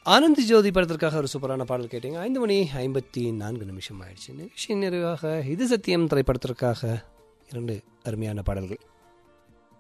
ஆனந்த் ஜோதி படத்திற்காக ஒரு சூப்பரான பாடல் கேட்டீங்க. 5:54 ஆயிடுச்சு. நிகழ்ச்சி நிறைவாக இது சத்தியம் திரைப்படத்திற்காக 2 அருமையான பாடல்கள்.